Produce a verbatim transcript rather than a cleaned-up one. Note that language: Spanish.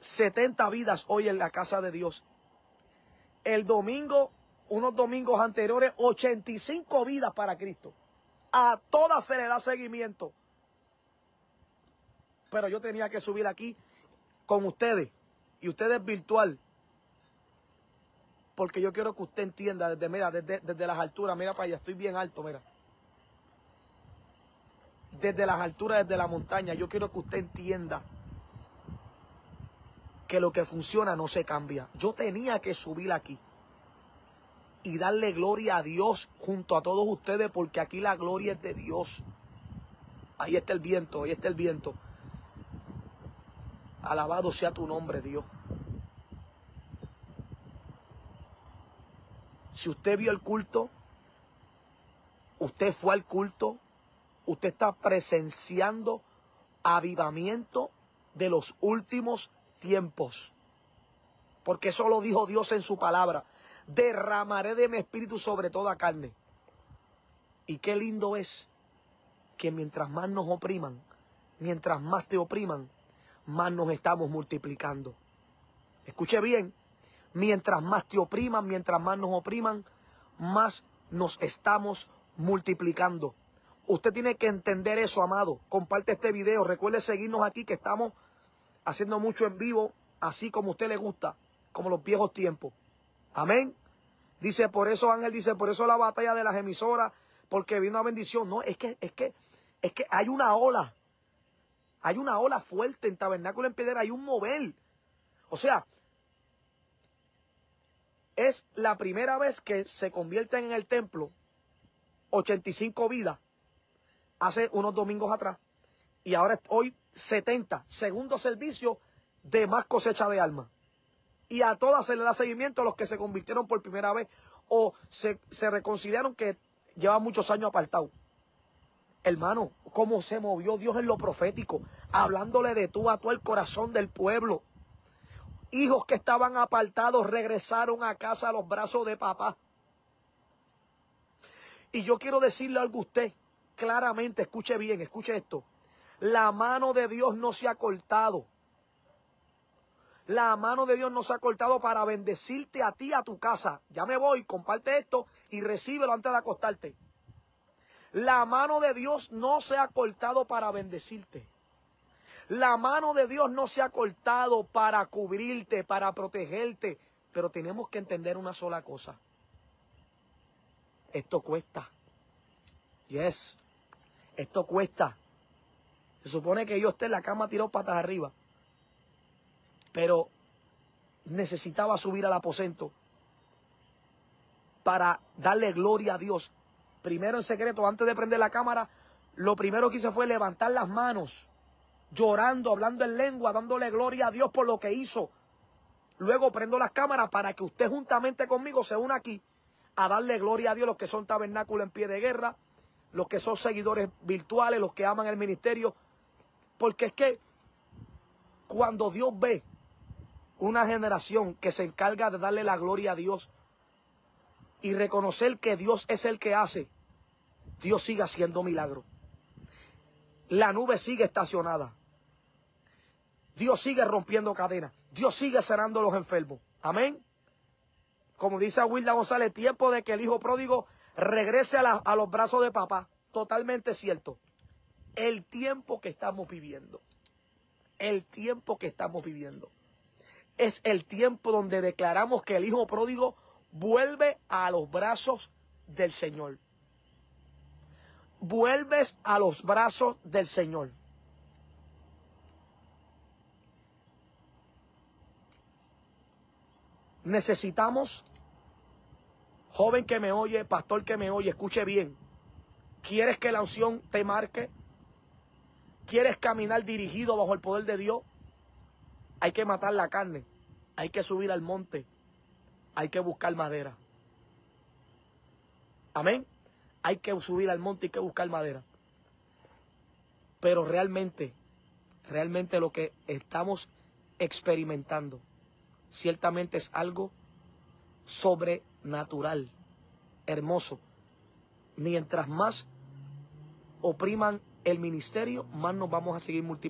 setenta vidas hoy en la casa de Dios. El domingo, unos domingos anteriores, ochenta y cinco vidas para Cristo. A todas se le da seguimiento. Pero yo tenía que subir aquí con ustedes. Y ustedes virtual. Porque yo quiero que usted entienda desde, mira, desde, desde las alturas. Mira para allá, estoy bien alto, mira. Desde las alturas, desde la montaña. Yo quiero que usted entienda que lo que funciona no se cambia. Yo tenía que subir aquí y darle gloria a Dios junto a todos ustedes, porque aquí la gloria es de Dios. Ahí está el viento, ahí está el viento. Alabado sea tu nombre, Dios. Si usted vio el culto, usted fue al culto, usted está presenciando avivamiento de los últimos tiempos. Porque eso lo dijo Dios en su palabra. Derramaré de mi espíritu sobre toda carne. Y qué lindo es que mientras más nos opriman, mientras más te opriman, más nos estamos multiplicando. Escuche bien, mientras más te opriman, mientras más nos opriman, más nos estamos multiplicando. Usted tiene que entender eso, amado. Comparte este video, recuerde seguirnos aquí, que estamos haciendo mucho en vivo, así como a usted le gusta, como los viejos tiempos. Amén. Dice, por eso Ángel dice, por eso la batalla de las emisoras, porque vino una bendición. No, es que, es que, es que hay una ola. Hay una ola fuerte en Tabernáculo en Piedra, hay un mover. O sea, es la primera vez que se convierten en el templo ochenta y cinco vidas, hace unos domingos atrás, y ahora hoy setenta, segundo servicio de más cosecha de almas. Y a todas se le da seguimiento a los que se convirtieron por primera vez o se, se reconciliaron, que llevan muchos años apartados. Hermano, cómo se movió Dios en lo profético, hablándole de tú a tú al corazón del pueblo. Hijos que estaban apartados regresaron a casa a los brazos de papá. Y yo quiero decirle algo a usted, claramente, escuche bien, escuche esto. La mano de Dios no se ha cortado. La mano de Dios no se ha cortado para bendecirte a ti, a tu casa. Ya me voy, comparte esto y recíbelo antes de acostarte. La mano de Dios no se ha cortado para bendecirte. La mano de Dios no se ha cortado para cubrirte, para protegerte. Pero tenemos que entender una sola cosa. Esto cuesta. Yes. Esto cuesta. Se supone que yo esté en la cama tirado patas arriba. Pero necesitaba subir al aposento para darle gloria a Dios. Primero en secreto, antes de prender la cámara, lo primero que hice fue levantar las manos, llorando, hablando en lengua, dándole gloria a Dios por lo que hizo. Luego prendo las cámaras para que usted juntamente conmigo se una aquí a darle gloria a Dios, los que son Tabernáculo en Pie de Guerra, los que son seguidores virtuales, los que aman el ministerio. Porque es que cuando Dios ve una generación que se encarga de darle la gloria a Dios y reconocer que Dios es el que hace, Dios sigue haciendo milagros. La nube sigue estacionada. Dios sigue rompiendo cadenas. Dios sigue sanando a los enfermos. Amén. Como dice Wilda González, tiempo de que el hijo pródigo regrese a, la, a los brazos de papá. Totalmente cierto. El tiempo que estamos viviendo. El tiempo que estamos viviendo. Es el tiempo donde declaramos que el hijo pródigo vuelve a los brazos del Señor. Vuelves a los brazos del Señor. Necesitamos, joven que me oye, pastor que me oye, escuche bien. ¿Quieres que la unción te marque? ¿Quieres caminar dirigido bajo el poder de Dios? Hay que matar la carne. Hay que subir al monte. Hay que buscar madera. Amén. Hay que subir al monte y hay que buscar madera. Pero realmente, realmente lo que estamos experimentando, ciertamente es algo sobrenatural, hermoso. Mientras más opriman el ministerio, más nos vamos a seguir multiplicando.